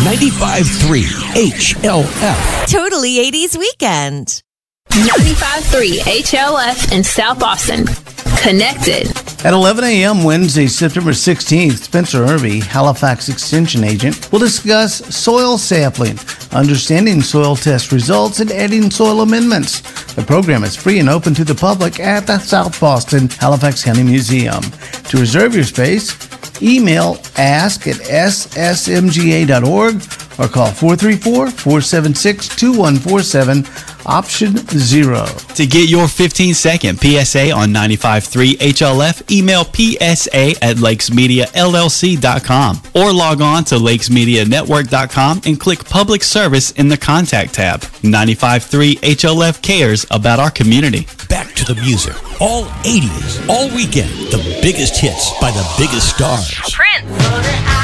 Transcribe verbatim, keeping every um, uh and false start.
ninety-five point three H L F. Totally eighties weekend. ninety-five point three H L F in South Austin. Connected. At eleven a.m. Wednesday, September sixteenth, Spencer Irby, Halifax Extension Agent, will discuss soil sampling, understanding soil test results, and adding soil amendments. The program is free and open to the public at the South Boston Halifax County Museum. To reserve your space, email ask at s s m g a dot org or call four three four, four seven six, two one four seven, option zero. To get your fifteen second P S A on ninety-five point three H L F, email P S A at lakes media L L C dot com or log on to lakes media network dot com and click Public Service in the Contact tab. ninety-five point three H L F cares about our community. Back to the music. All eighties, all weekend. The biggest hits by the biggest stars. Prince.